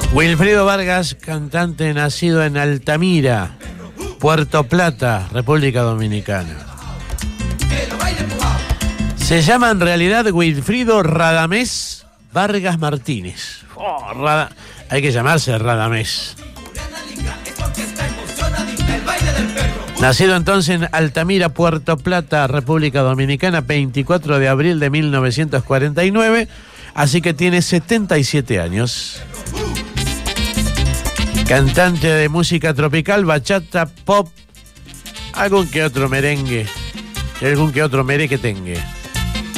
Wilfrido Vargas, cantante nacido en Altamira, Puerto Plata, República Dominicana. Se llama en realidad Wilfrido Radamés Vargas Martínez. Hay que llamarse Radamés. Nacido entonces en Altamira, Puerto Plata, República Dominicana, 24 de abril de 1949, así que tiene 77 años. Cantante de música tropical, bachata, pop, algún que otro merengue y algún que otro merequetengue.